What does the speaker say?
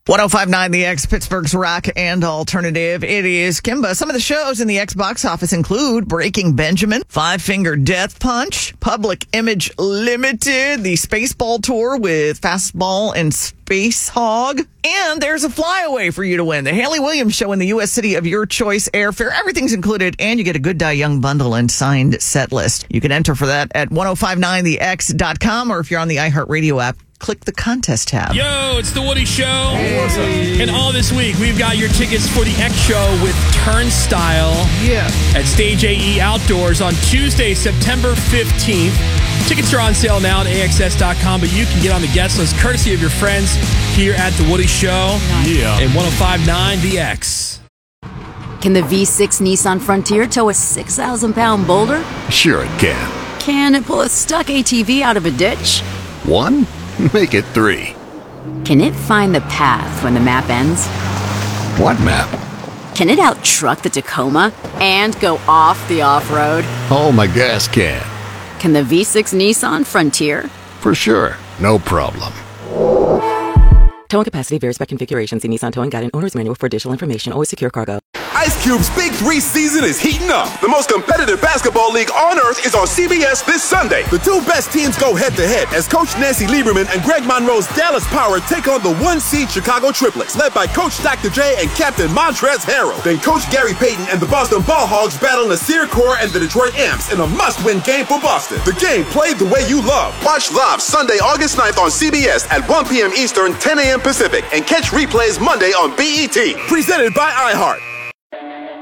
1059 The X, Pittsburgh's rock and alternative. It is Kimba. Some of the shows in the X box office include Breaking Benjamin, Five Finger Death Punch, Public Image Limited, the Spaceball Tour with Fastball and Space Hog, and there's a flyaway for you to win. The Haley Williams Show in the U.S. city of your choice airfare. Everything's included, and you get a Good Die Young bundle and signed set list. You can enter for that at 1059thex.com, or if you're on the iHeartRadio app, click the contest tab. Yo, it's the Woody Show. Hey. And all this week, we've got your tickets for the X Show with Turnstile at Stage AE Outdoors on Tuesday, September 15th. Tickets are on sale now at AXS.com, but you can get on the guest list courtesy of your friends here at the Woody Show. Yeah. And 1059 The X. Can the V6 Nissan Frontier tow a 6,000-pound boulder? Sure it can. Can it pull a stuck ATV out of a ditch? 1? Make it 3. Can it find the path when the map ends? What map? Can it out-truck the Tacoma and go off the off-road? Oh, my gas can. Can the V6 Nissan Frontier? For sure. No problem. Towing capacity varies by configuration. See Nissan Towing Guide and Owner's Manual for additional information. Always secure cargo. Ice Cube's Big 3 season is heating up. The most competitive basketball league on earth is on CBS this Sunday. The two best teams go head-to-head as Coach Nancy Lieberman and Greg Monroe's Dallas Power take on the 1-seed Chicago Triplets, led by Coach Dr. J and Captain Montrezl Harrell. Then Coach Gary Payton and the Boston Ball Hogs battle Nasir Kaur and the Detroit Amps in a must-win game for Boston. The game played the way you love. Watch live Sunday, August 9th on CBS at 1 p.m. Eastern, 10 a.m. Pacific, and catch replays Monday on BET. Presented by iHeart.